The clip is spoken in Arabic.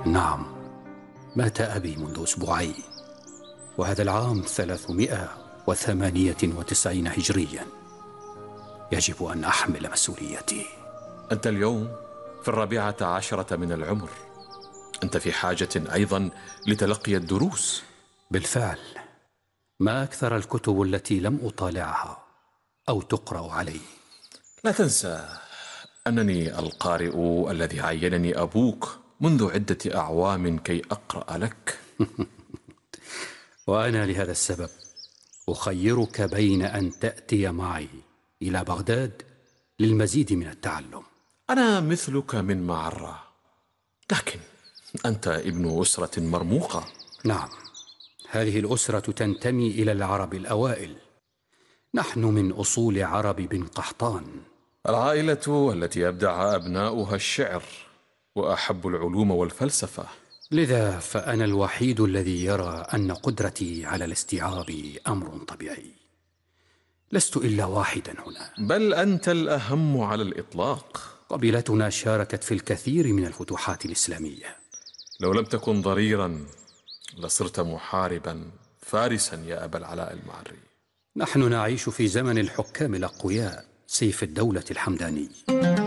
نعم، مات أبي منذ أسبوعين، وهذا العام 398 هجريا. يجب أن أحمل مسؤوليتي. أنت اليوم في 14 من العمر. أنت في حاجة أيضا لتلقي الدروس. بالفعل، ما أكثر الكتب التي لم أطالعها أو تقرأ علي. لا تنسى أنني القارئ الذي عينني أبوك منذ عدة أعوام كي أقرأ لك. وأنا لهذا السبب أخيرك بين أن تأتي معي إلى بغداد للمزيد من التعلم. أنا مثلك من معرة، لكن أنت ابن أسرة مرموقة. نعم، هذه الأسرة تنتمي إلى العرب الأوائل. نحن من أصول عرب بن قحطان، العائلة التي أبدع أبناؤها الشعر وأحب العلوم والفلسفة. لذا فأنا الوحيد الذي يرى أن قدرتي على الاستيعاب أمر طبيعي. لست إلا واحدا هنا، بل أنت الأهم على الإطلاق. قبيلتنا شاركت في الكثير من الفتوحات الإسلامية. لو لم تكن ضريرا لصرت محاربا فارسا يا أبا العلاء المعري. نحن نعيش في زمن الحكام الأقوياء سيف الدولة الحمداني.